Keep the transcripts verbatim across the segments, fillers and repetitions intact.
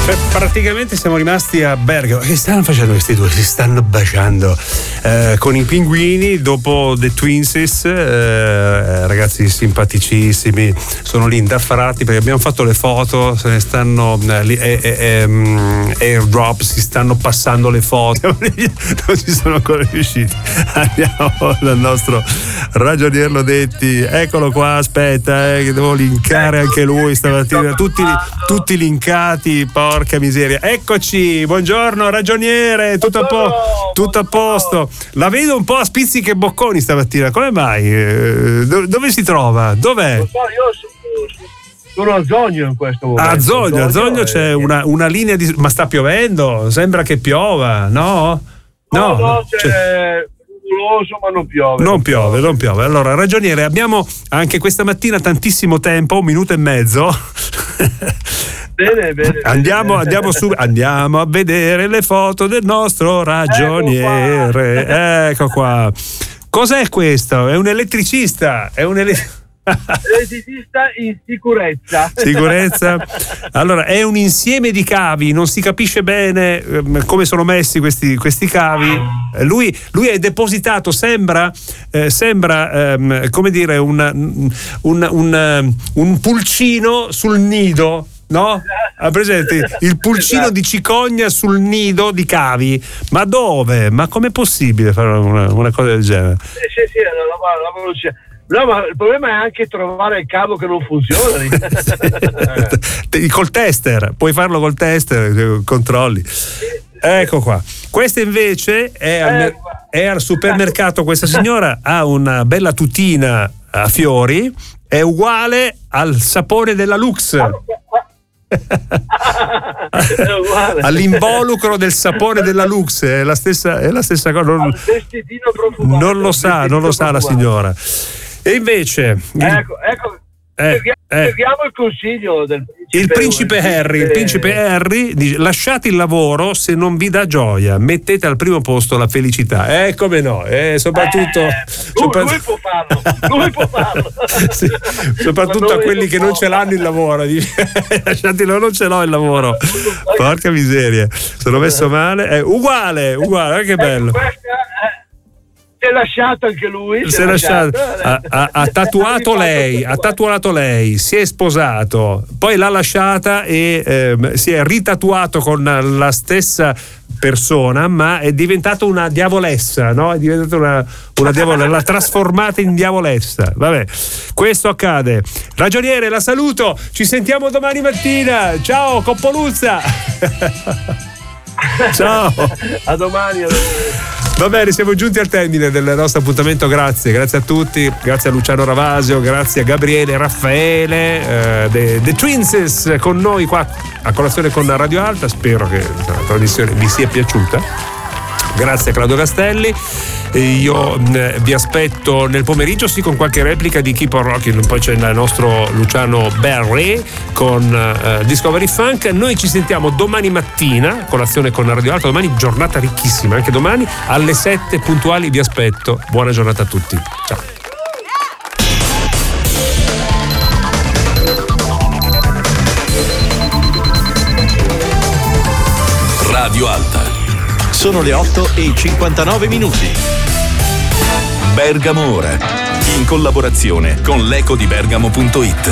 Praticamente siamo rimasti a Bergamo. Che stanno facendo questi due? Si stanno baciando eh, con i pinguini dopo The Twinsies, eh, ragazzi simpaticissimi, sono lì indaffarati perché abbiamo fatto le foto, se ne stanno eh, eh, eh, um, airdrop, si stanno passando le foto, non ci sono ancora riusciti. Andiamo dal nostro ragionier Lodetti, eccolo qua, aspetta eh, che devo linkare anche lui stamattina, tutti, tutti linkati, porca miseria. Eccoci, buongiorno ragioniere, tutto a, po- tutto a posto. La vedo un po' a spizzichi e bocconi stamattina, come mai? Do- dove si trova? Dov'è? Lo so, io sono a Zogno in questo momento. A Zogno, a Zogno c'è una, una linea di... Ma sta piovendo? Sembra che piova, no? No, no, no c'è... Cioè... ma non piove. Non piove, non piove. Allora, ragioniere, abbiamo anche questa mattina tantissimo tempo, un minuto e mezzo. Bene, bene. Andiamo, bene. andiamo su, andiamo a vedere le foto del nostro ragioniere. Ecco qua. Ecco qua. Cos'è questo? È un elettricista, è un ele- elettricista in sicurezza. Sicurezza. Allora, è un insieme di cavi, non si capisce bene eh, come sono messi questi, questi cavi. Lui, lui è depositato, sembra, eh, sembra ehm, come dire, un, un, un, un pulcino sul nido. No? Ha presente il pulcino di cicogna sul nido di cavi? Ma dove? Ma com'è possibile fare una, una cosa del genere? Sì, sì, sì, la, la, la, la, no, ma il problema è anche trovare il cavo che non funziona. Col tester, puoi farlo col tester, controlli. Ecco qua. Questa invece è al, è al supermercato. Questa signora ha una bella tutina a fiori, è uguale al sapore della Lux. All'involucro del sapore della Lux è la stessa, è la stessa cosa. Non, non lo sa, non lo sa la signora. E invece ecco, ecco eh, eh, seguiamo il consiglio del principe, il principe Harry il principe Harry dice: lasciate il lavoro se non vi dà gioia, mettete al primo posto la felicità. Eh come no, eh, soprattutto eh, lui, lui può farlo lui può farlo sì, soprattutto a quelli che non ce l'hanno il lavoro, dice, lasciatelo, non ce l'ho il lavoro, porca miseria, sono messo male. È uguale uguale, che bello. Si è lasciato anche lui. Si è lasciato. Ha, ha, ha tatuato lei, ha tatuato lei, si è sposato, poi l'ha lasciata e eh, si è ritatuato con la stessa persona, ma è diventata una diavolessa, no? È diventata una, una diavolessa, l'ha trasformata in diavolessa. Vabbè, questo accade. Ragioniere, la saluto, ci sentiamo domani mattina. Ciao, Coppoluzza. Ciao. A domani, a domani. Va bene, siamo giunti al termine del nostro appuntamento. Grazie, grazie a tutti, grazie a Luciano Ravasio, grazie a Gabriele, Raffaele, eh, The, The Twinsies con noi qua a colazione con Radio Alta. Spero che la trasmissione vi sia piaciuta. Grazie a Claudio Castelli. Io mh, vi aspetto nel pomeriggio, sì, con qualche replica di Keep on Rocking. Poi c'è il nostro Luciano Berre con uh, Discovery Funk. Noi ci sentiamo domani mattina, colazione con Radio Alta. Domani giornata ricchissima, anche domani alle sette puntuali vi aspetto. Buona giornata a tutti. Ciao. Radio Alta. Sono le otto e cinquantanove minuti. Bergamo Ora, in collaborazione con l'eco di bergamo punto it.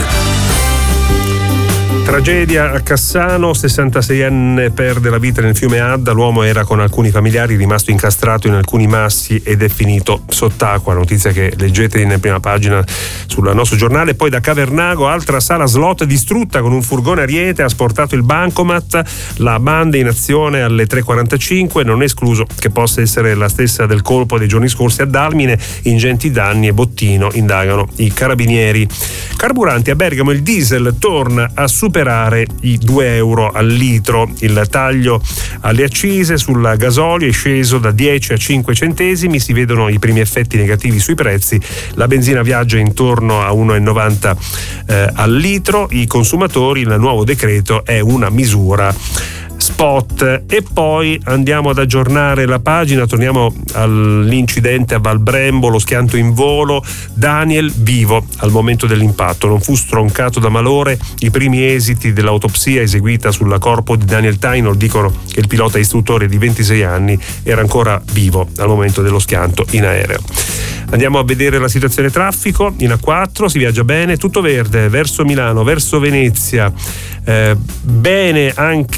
Tragedia a Cassano, sessantaseienne perde la vita nel fiume Adda. L'uomo era con alcuni familiari, rimasto incastrato in alcuni massi ed è finito sott'acqua. Notizia che leggete in prima pagina sul nostro giornale. Poi da Cavernago, altra sala slot distrutta con un furgone Ariete, ha sportato il bancomat. La banda in azione alle tre e quarantacinque, non è escluso che possa essere la stessa del colpo dei giorni scorsi a Dalmine. Ingenti danni e bottino, indagano i carabinieri. Carburanti a Bergamo, il diesel torna a superare i due euro al litro. Il taglio alle accise sul gasolio è sceso da dieci a cinque centesimi, si vedono i primi effetti negativi sui prezzi. La benzina viaggia intorno a uno e novanta eh, al litro. I consumatori, il nuovo decreto è una misura spot. E poi andiamo ad aggiornare la pagina, torniamo all'incidente a Valbrembo, lo schianto in volo. Daniel vivo al momento dell'impatto, non fu stroncato da malore. I primi esiti dell'autopsia eseguita sul corpo di Daniel Tainor dicono che il pilota istruttore di ventisei anni era ancora vivo al momento dello schianto in aereo. Andiamo a vedere la situazione traffico. In A quattro si viaggia bene, tutto verde verso Milano, verso Venezia, eh, bene anche